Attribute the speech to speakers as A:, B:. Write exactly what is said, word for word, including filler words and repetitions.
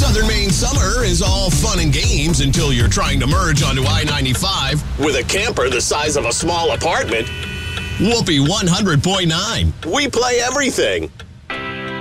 A: Southern Maine summer is all fun and games until you're trying to merge onto I ninety-five with a camper the size of a small apartment. Whoopee one hundred point nine. We play everything.